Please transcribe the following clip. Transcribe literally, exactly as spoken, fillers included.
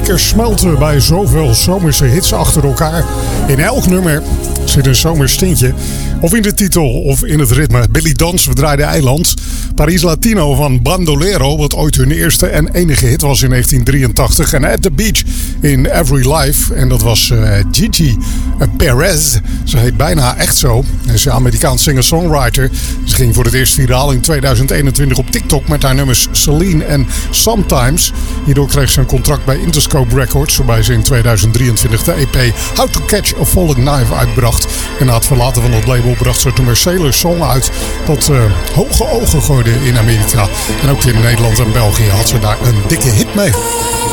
lekker smelten bij zoveel zomerse hits achter elkaar. In elk nummer zit een zomers tintje. Of in de titel of in het ritme. Billy Don's Verdraaide Eiland. Paris Latino van Bandolero, wat ooit hun eerste en enige hit was in negentien drieëntachtig. En At the Beach in Every Life. En dat was uh, Gigi Perez. Ze heet bijna echt zo. Ze is een Amerikaans singer-songwriter. Ze ging voor het eerst viraal in tweeduizend eenentwintig op TikTok met haar nummers Celine en Sometimes. Hierdoor kreeg ze een contract bij Interscope Records, waarbij ze in tweeduizend drieëntwintig de E P How to Catch a Falling Knife uitbracht. En na het verlaten van het label bracht ze toen Sailor Song uit, dat uh, hoge ogen gooide in Amerika. En ook in Nederland en België had ze daar een dikke hit mee.